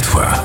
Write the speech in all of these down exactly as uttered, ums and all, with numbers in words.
światła.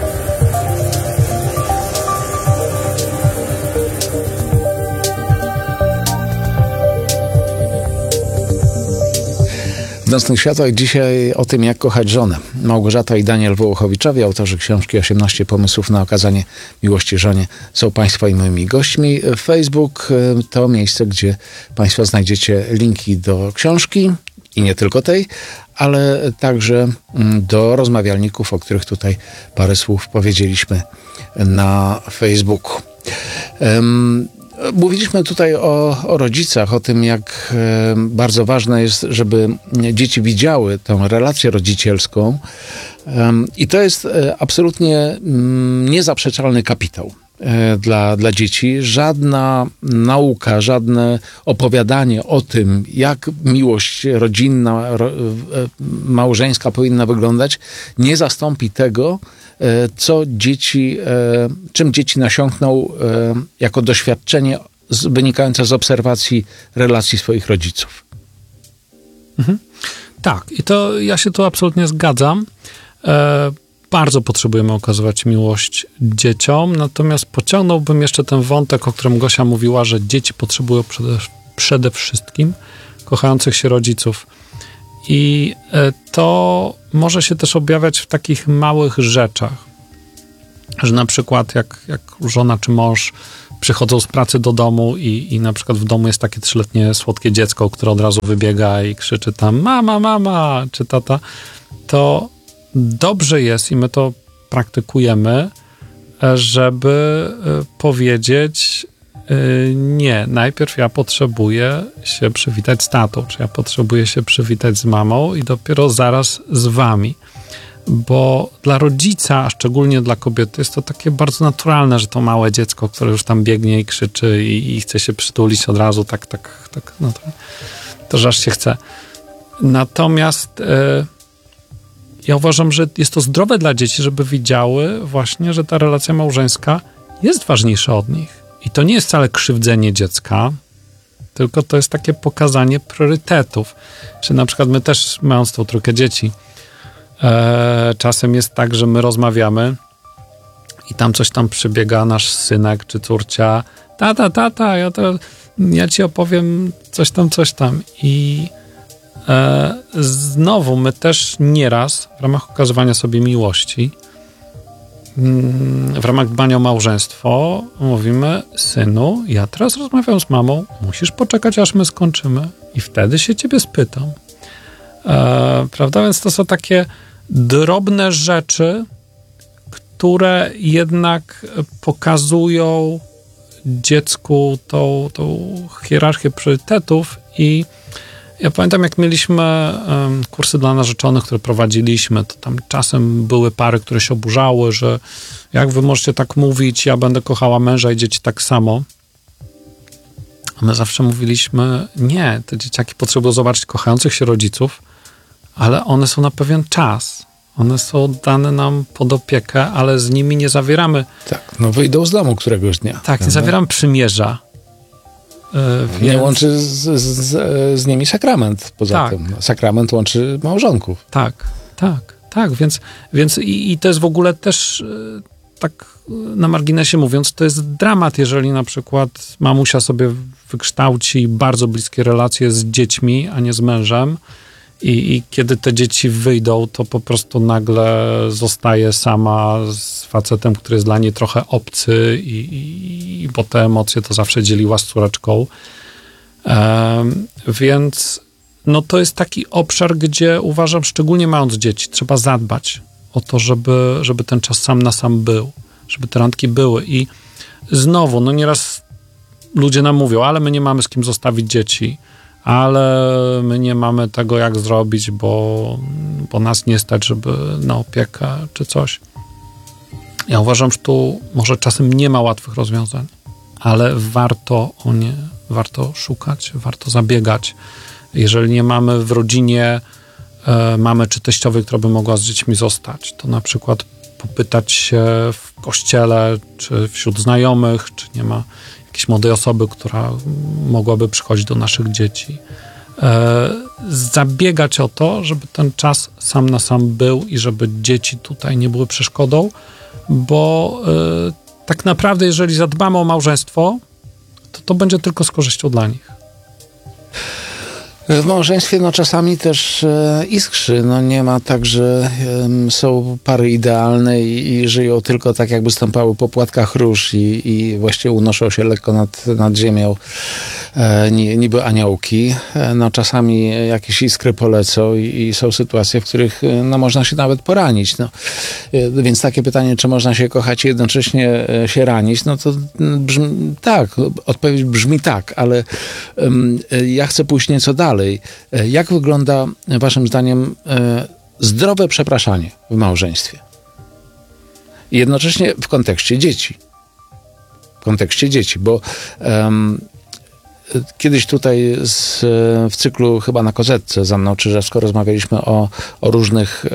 W Nocnych Światłach dzisiaj o tym, jak kochać żonę. Małgorzata i Daniel Wołochowiczowie, autorzy książki osiemnaście pomysłów na okazanie miłości żonie, są Państwa i moimi gośćmi. Facebook to miejsce, gdzie Państwo znajdziecie linki do książki i nie tylko tej, ale także do rozmawialników, o których tutaj parę słów powiedzieliśmy na Facebooku. Um, Mówiliśmy tutaj o, o rodzicach, o tym, jak e, bardzo ważne jest, żeby dzieci widziały tę relację rodzicielską. E, I to jest e, absolutnie m, niezaprzeczalny kapitał e, dla, dla dzieci. Żadna nauka, żadne opowiadanie o tym, jak miłość rodzinna, ro, e, małżeńska powinna wyglądać, nie zastąpi tego, co dzieci, czym dzieci nasiąkną jako doświadczenie wynikające z obserwacji relacji swoich rodziców. Mhm. Tak, i to ja się tu absolutnie zgadzam. E, bardzo potrzebujemy okazywać miłość dzieciom, natomiast pociągnąłbym jeszcze ten wątek, o którym Gosia mówiła, że dzieci potrzebują przede, przede wszystkim kochających się rodziców. I to może się też objawiać w takich małych rzeczach, że na przykład jak, jak żona czy mąż przychodzą z pracy do domu i, i na przykład w domu jest takie trzyletnie słodkie dziecko, które od razu wybiega i krzyczy tam mama, mama, czy tata, to dobrze jest i my to praktykujemy, żeby powiedzieć nie, najpierw ja potrzebuję się przywitać z tatą, czy ja potrzebuję się przywitać z mamą i dopiero zaraz z wami. Bo dla rodzica, a szczególnie dla kobiety, jest to takie bardzo naturalne, że to małe dziecko, które już tam biegnie i krzyczy i, i chce się przytulić od razu, tak, tak, tak, no to, to że aż się chce. Natomiast e, ja uważam, że jest to zdrowe dla dzieci, żeby widziały właśnie, że ta relacja małżeńska jest ważniejsza od nich. I to nie jest wcale krzywdzenie dziecka, tylko to jest takie pokazanie priorytetów. Czy na przykład my też, mając tą trójkę dzieci, e, czasem jest tak, że my rozmawiamy i tam coś tam przybiega nasz synek czy córcia. Tata, tata, ja, to, ja ci opowiem coś tam, coś tam. I e, znowu my też nieraz w ramach okazywania sobie miłości, w ramach dbania o małżeństwo mówimy, synu, ja teraz rozmawiam z mamą, musisz poczekać, aż my skończymy i wtedy się ciebie spytam. E, prawda? Więc to są takie drobne rzeczy, które jednak pokazują dziecku tą, tą hierarchię priorytetów i ja pamiętam, jak mieliśmy um, kursy dla narzeczonych, które prowadziliśmy, to tam czasem były pary, które się oburzały, że jak wy możecie tak mówić, ja będę kochała męża i dzieci tak samo. A my zawsze mówiliśmy, nie, te dzieciaki potrzebują zobaczyć kochających się rodziców, ale one są na pewien czas. One są dane nam pod opiekę, ale z nimi nie zawieramy... Tak, no wyjdą z domu któregoś dnia. Tak, nie zawieramy przymierza. Więc... Nie łączy z, z, z nimi sakrament poza tak. tym. Sakrament łączy małżonków. Tak, tak, tak. Więc, więc i, i to jest w ogóle też tak na marginesie mówiąc, to jest dramat, jeżeli na przykład mamusia sobie wykształci bardzo bliskie relacje z dziećmi, a nie z mężem i, i kiedy te dzieci wyjdą, to po prostu nagle zostaje sama z facetem, który jest dla niej trochę obcy i, i, i bo te emocje to zawsze dzieliła z córeczką. Um, więc no to jest taki obszar, gdzie uważam, szczególnie mając dzieci, trzeba zadbać o to, żeby, żeby ten czas sam na sam był, żeby te randki były. I znowu, no nieraz ludzie nam mówią, ale my nie mamy z kim zostawić dzieci, ale my nie mamy tego, jak zrobić, bo, bo nas nie stać, żeby na opiekę czy coś. Ja uważam, że tu może czasem nie ma łatwych rozwiązań, ale warto o nie, warto szukać, warto zabiegać. Jeżeli nie mamy w rodzinie e, mamy czy teściowej, która by mogła z dziećmi zostać, to na przykład popytać się w kościele, czy wśród znajomych, czy nie ma jakiejś młodej osoby, która mogłaby przychodzić do naszych dzieci. E, z, zabiegać o to, żeby ten czas sam na sam był i żeby dzieci tutaj nie były przeszkodą, bo y, tak naprawdę jeżeli zadbamy o małżeństwo, to to będzie tylko z korzyścią dla nich. W małżeństwie no czasami też e, iskrzy. No nie ma tak, że e, są pary idealne i, i żyją tylko tak, jakby stąpały po płatkach róż i, i właściwie unoszą się lekko nad, nad ziemią, e, niby aniołki. E, no czasami jakieś iskry polecą i, i są sytuacje, w których e, no, można się nawet poranić. No. E, więc takie pytanie, czy można się kochać i jednocześnie e, się ranić, no to brzmi, tak, odpowiedź brzmi tak, ale e, ja chcę pójść nieco dalej. Jak wygląda waszym zdaniem zdrowe przepraszanie w małżeństwie? I jednocześnie w kontekście dzieci. W kontekście dzieci, bo um, kiedyś tutaj z, w cyklu chyba na Kozetce z Anną Czyżewską rozmawialiśmy o, o różnych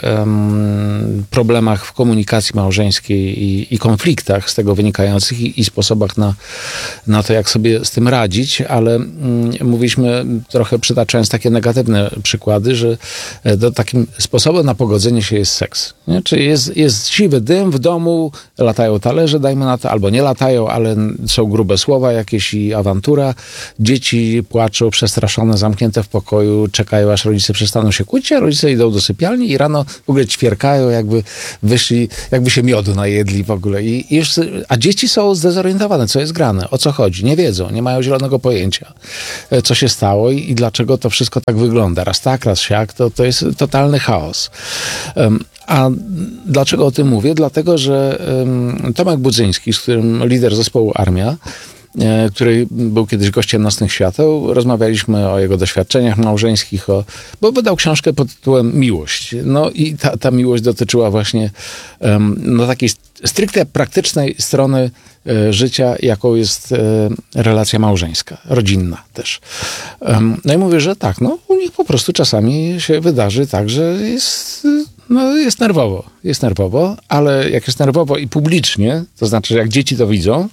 um, problemach w komunikacji małżeńskiej i, i konfliktach z tego wynikających i, i sposobach na, na to, jak sobie z tym radzić, ale um, mówiliśmy, trochę przytaczając takie negatywne przykłady, że do takim sposobem na pogodzenie się jest seks. Nie? Czyli jest, jest siwy dym w domu, latają talerze, dajmy na to, albo nie latają, ale są grube słowa jakieś i awantura. Dzieci płaczą, przestraszone, zamknięte w pokoju, czekają, aż rodzice przestaną się kłócić, a rodzice idą do sypialni i rano w ogóle ćwierkają, jakby wyszli, jakby się miodu najedli w ogóle. I, i już, a dzieci są zdezorientowane, co jest grane, o co chodzi, nie wiedzą, nie mają zielonego pojęcia, co się stało i, i dlaczego to wszystko tak wygląda. Raz tak, raz siak, to, to jest totalny chaos. Um, A dlaczego o tym mówię? Dlatego, że um, Tomek Budzyński, z którym lider zespołu Armia, który był kiedyś gościem Nocnych Świateł. Rozmawialiśmy o jego doświadczeniach małżeńskich, o, bo wydał książkę pod tytułem Miłość. No i ta, ta miłość dotyczyła właśnie um, no, takiej stricte praktycznej strony e, życia, jaką jest e, relacja małżeńska, rodzinna też. Um, no i mówię, że tak, no u nich po prostu czasami się wydarzy tak, że jest... No jest nerwowo, jest nerwowo, ale jak jest nerwowo i publicznie, to znaczy, że jak dzieci to widzą,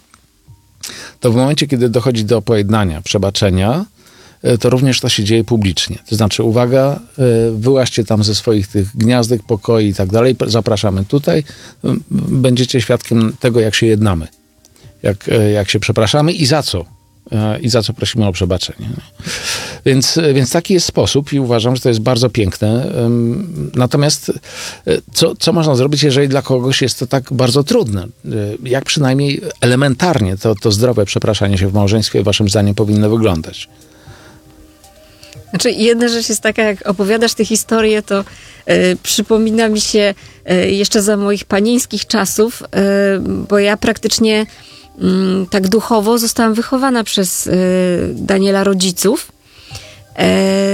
to w momencie, kiedy dochodzi do pojednania, przebaczenia, to również to się dzieje publicznie. To znaczy, uwaga, wyłaźcie tam ze swoich tych gniazdek, pokoi i tak dalej, zapraszamy tutaj, będziecie świadkiem tego, jak się jednamy, jak, jak się przepraszamy i za co. I za co prosimy o przebaczenie. Więc, więc taki jest sposób i uważam, że to jest bardzo piękne. Natomiast co, co można zrobić, jeżeli dla kogoś jest to tak bardzo trudne? Jak przynajmniej elementarnie to, to zdrowe przepraszanie się w małżeństwie waszym zdaniem powinno wyglądać? Znaczy, jedna rzecz jest taka, jak opowiadasz tę historię, to y, przypomina mi się y, jeszcze za moich panieńskich czasów, y, bo ja praktycznie tak duchowo zostałam wychowana przez y, Daniela rodziców e,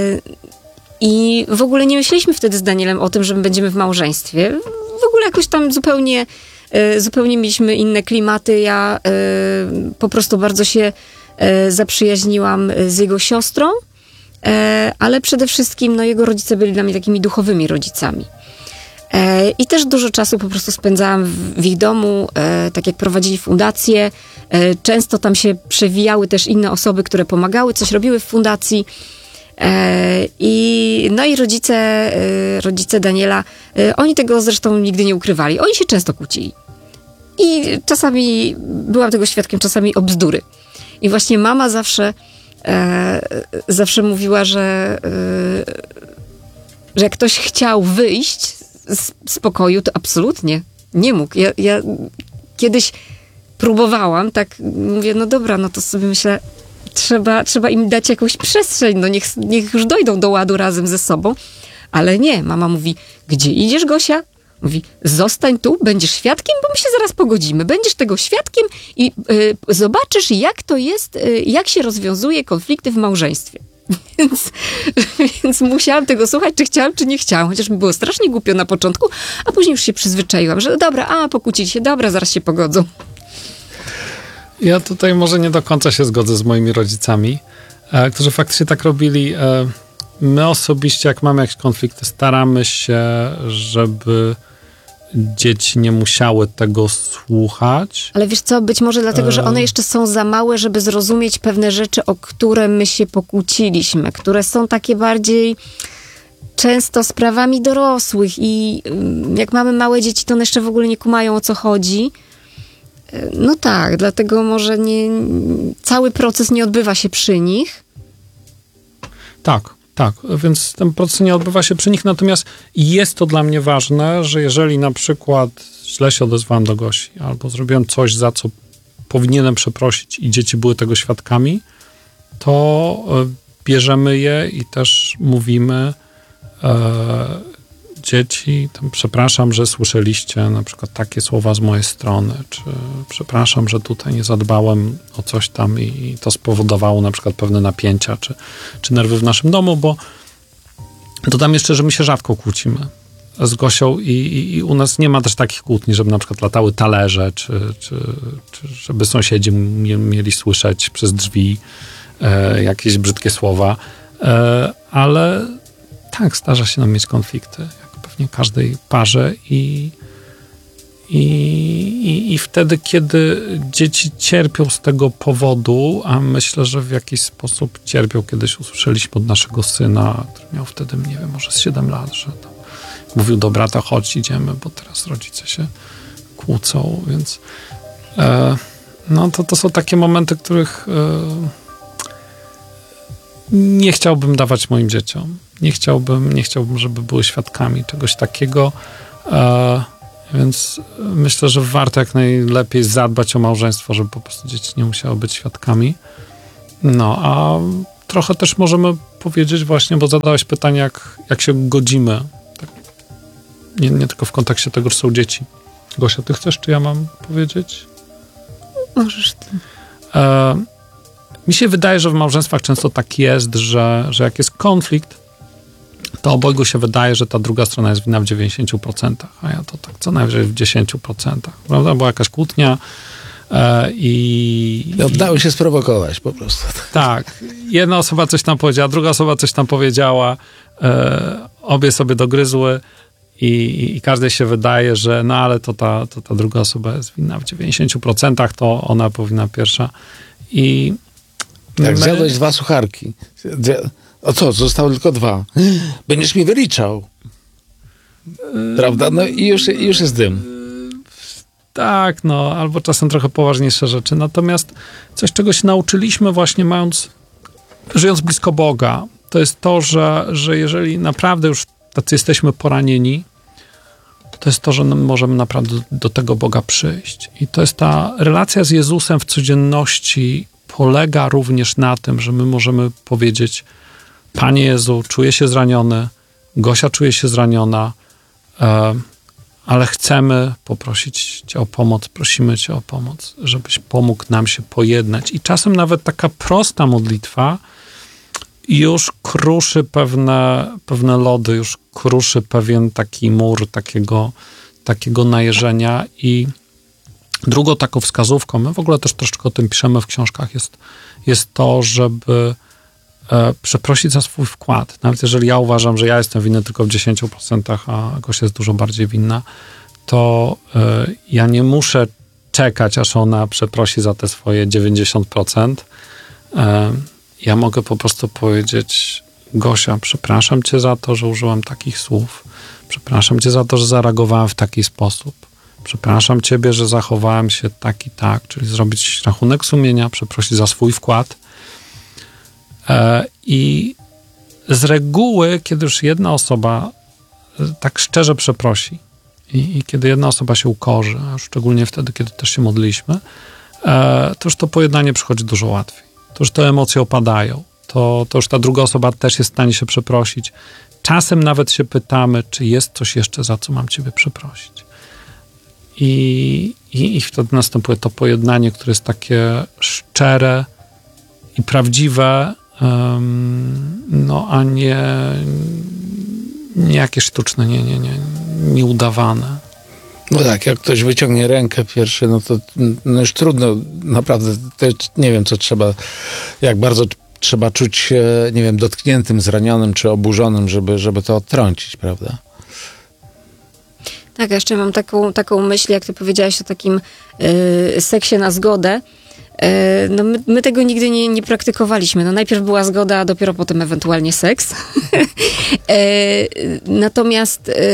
i w ogóle nie myśleliśmy wtedy z Danielem o tym, że my będziemy w małżeństwie. W ogóle jakoś tam zupełnie, y, zupełnie mieliśmy inne klimaty. Ja y, po prostu bardzo się y, zaprzyjaźniłam z jego siostrą, y, ale przede wszystkim no, jego rodzice byli dla mnie takimi duchowymi rodzicami. I też dużo czasu po prostu spędzałam w ich domu, tak jak prowadzili fundację. Często tam się przewijały też inne osoby, które pomagały, coś robiły w fundacji. I, no i rodzice, rodzice Daniela, oni tego zresztą nigdy nie ukrywali. Oni się często kłócili. I czasami, byłam tego świadkiem, czasami o bzdury. I właśnie mama zawsze, zawsze mówiła, że, że jak ktoś chciał wyjść z, z pokoju, to absolutnie nie mógł. Ja, ja kiedyś próbowałam, tak mówię, no dobra, no to sobie myślę, trzeba, trzeba im dać jakąś przestrzeń, no niech, niech już dojdą do ładu razem ze sobą. Ale nie, mama mówi, gdzie idziesz, Gosia? Mówi, zostań tu, będziesz świadkiem, bo my się zaraz pogodzimy. Będziesz tego świadkiem i y, zobaczysz, jak to jest, y, jak się rozwiązuje konflikty w małżeństwie. Więc, więc musiałam tego słuchać, czy chciałam, czy nie chciałam. Chociaż mi było strasznie głupio na początku, a później już się przyzwyczaiłam, że dobra, a pokłócili się, dobra, zaraz się pogodzą. Ja tutaj może nie do końca się zgodzę z moimi rodzicami, e, którzy faktycznie tak robili. E, my osobiście, jak mamy jakieś konflikty, staramy się, żeby dzieci nie musiały tego słuchać. Ale wiesz co, być może dlatego, że one jeszcze są za małe, żeby zrozumieć pewne rzeczy, o które my się pokłóciliśmy, które są takie bardziej często sprawami dorosłych i jak mamy małe dzieci, to one jeszcze w ogóle nie kumają, o co chodzi. No tak, dlatego może nie, cały proces nie odbywa się przy nich. Tak, tak, więc ten proces nie odbywa się przy nich, natomiast jest to dla mnie ważne, że jeżeli na przykład źle się odezwałem do Gosi, albo zrobiłem coś, za co powinienem przeprosić i dzieci były tego świadkami, to bierzemy je i też mówimy e, dzieci, tam, przepraszam, że słyszeliście na przykład takie słowa z mojej strony, czy przepraszam, że tutaj nie zadbałem o coś tam i, i to spowodowało na przykład pewne napięcia, czy, czy nerwy w naszym domu, bo dodam jeszcze, że my się rzadko kłócimy z Gosią i, i, i u nas nie ma też takich kłótni, żeby na przykład latały talerze, czy, czy, czy żeby sąsiedzi mie, mieli słyszeć przez drzwi e, jakieś brzydkie słowa, e, ale tak, zdarza się nam mieć konflikty, jak pewnie każdej parze i, i, i, i wtedy, kiedy dzieci cierpią z tego powodu, a myślę, że w jakiś sposób cierpią, kiedyś usłyszeliśmy od naszego syna, który miał wtedy, nie wiem, może z siedem lat, że tam mówił do brata, chodź, idziemy, bo teraz rodzice się kłócą, więc e, no to, to są takie momenty, których e, nie chciałbym dawać moim dzieciom. Nie chciałbym, nie chciałbym, żeby były świadkami czegoś takiego, e, więc myślę, że warto jak najlepiej zadbać o małżeństwo, żeby po prostu dzieci nie musiały być świadkami. No, a trochę też możemy powiedzieć właśnie, bo zadałeś pytanie, jak, jak się godzimy. Tak, nie, nie tylko w kontekście tego, że są dzieci. Gosia, ty chcesz, czy ja mam powiedzieć? Możesz ty. E, mi się wydaje, że w małżeństwach często tak jest, że, że jak jest konflikt, to obojgu się wydaje, że ta druga strona jest winna w dziewięćdziesięciu procentach, a ja to tak co najwyżej w dziesięciu procentach. Prawda? Była jakaś kłótnia e, i... I oddały się sprowokować po prostu. Tak. Jedna osoba coś tam powiedziała, druga osoba coś tam powiedziała, e, obie sobie dogryzły i, i każdej się wydaje, że no ale to ta, to ta druga osoba jest winna w dziewięćdziesięciu procentach, to ona powinna pierwsza. I Jak my... zjadłeś dwa sucharki. O co? Zostały tylko dwa. Będziesz mi wyliczał. Prawda? No i już, już jest dym. Tak, no, albo czasem trochę poważniejsze rzeczy. Natomiast coś, czego się nauczyliśmy właśnie mając, żyjąc blisko Boga, to jest to, że, że jeżeli naprawdę już tacy jesteśmy poranieni, to jest to, że możemy naprawdę do tego Boga przyjść. I to jest ta relacja z Jezusem w codzienności polega również na tym, że my możemy powiedzieć: Panie Jezu, czuję się zraniony, Gosia czuje się zraniona, e, ale chcemy poprosić Cię o pomoc, prosimy Cię o pomoc, żebyś pomógł nam się pojednać. I czasem nawet taka prosta modlitwa już kruszy pewne, pewne lody, już kruszy pewien taki mur takiego, takiego najeżenia. I drugą taką wskazówką, my w ogóle też troszeczkę o tym piszemy w książkach, jest, jest to, żeby e, przeprosić za swój wkład. Nawet jeżeli ja uważam, że ja jestem winny tylko w dziesięciu procentach, a Gosia jest dużo bardziej winna, to e, ja nie muszę czekać, aż ona przeprosi za te swoje dziewięćdziesiąt procent. E, ja mogę po prostu powiedzieć: Gosia, przepraszam Cię za to, że użyłam takich słów. Przepraszam Cię za to, że zareagowałem w taki sposób. Przepraszam Ciebie, że zachowałem się tak i tak, czyli zrobić rachunek sumienia, przeprosić za swój wkład. E, I z reguły, kiedy już jedna osoba tak szczerze przeprosi i, i kiedy jedna osoba się ukorzy, a szczególnie wtedy, kiedy też się modliliśmy, e, to już to pojednanie przychodzi dużo łatwiej. To już te emocje opadają. To, to już ta druga osoba też jest w stanie się przeprosić. Czasem nawet się pytamy, czy jest coś jeszcze, za co mam Ciebie przeprosić. I, i, I wtedy następuje to pojednanie, które jest takie szczere i prawdziwe, um, no a nie, nie jakieś sztuczne, nie, nie, nie, nieudawane. No tak, jak ktoś wyciągnie rękę pierwszy, no to no już trudno, naprawdę, to nie wiem, co trzeba, jak bardzo trzeba czuć się, nie wiem, dotkniętym, zranionym czy oburzonym, żeby, żeby to odtrącić, prawda? Tak, jeszcze mam taką, taką myśl, jak ty powiedziałaś o takim y, seksie na zgodę, E, no my, my tego nigdy nie, nie praktykowaliśmy. No najpierw była zgoda, a dopiero potem ewentualnie seks. e, natomiast e,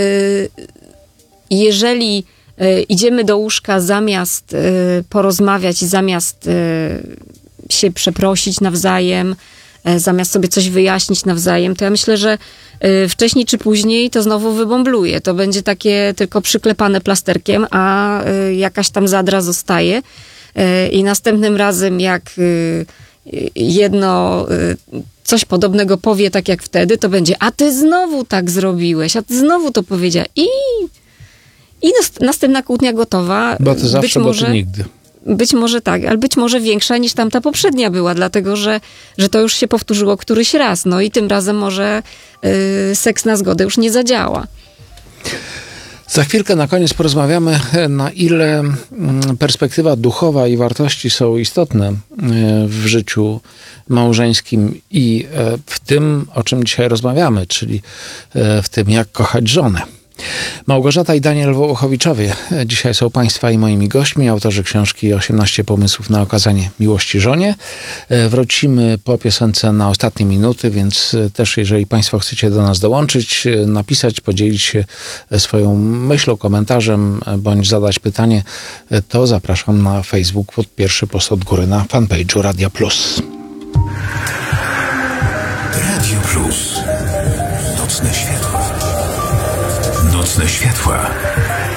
jeżeli e, idziemy do łóżka zamiast e, porozmawiać, zamiast e, się przeprosić nawzajem, e, zamiast sobie coś wyjaśnić nawzajem, to ja myślę, że e, wcześniej czy później to znowu wybąbluje. To będzie takie tylko przyklepane plasterkiem, a e, jakaś tam zadra zostaje. I następnym razem, jak jedno coś podobnego powie tak jak wtedy, to będzie, a ty znowu tak zrobiłeś, a ty znowu to powiedziała. I, i następna kłótnia gotowa. Bo ty zawsze, być może, bo ty nigdy. Być może tak, ale być może większa niż tamta poprzednia była, dlatego że, że to już się powtórzyło któryś raz. No i tym razem może y, seks na zgodę już nie zadziała. Za chwilkę na koniec porozmawiamy, na ile perspektywa duchowa i wartości są istotne w życiu małżeńskim i w tym, o czym dzisiaj rozmawiamy, czyli w tym, jak kochać żonę. Małgorzata i Daniel Wołochowiczowie dzisiaj są Państwa i moimi gośćmi, autorzy książki osiemnaście pomysłów na okazanie miłości żonie. Wrócimy po piosence na ostatnie minuty, więc też jeżeli Państwo chcecie do nas dołączyć, napisać, podzielić się swoją myślą, komentarzem, bądź zadać pytanie, to zapraszam na Facebook pod pierwszy post od góry na fanpage'u Radia Plus. Radio Plus. Nocne światła. Nocne światła.